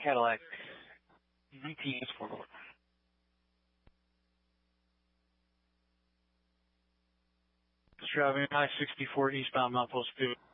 Cadillac 19 is forward. Driving I-64 eastbound Mount Post 2.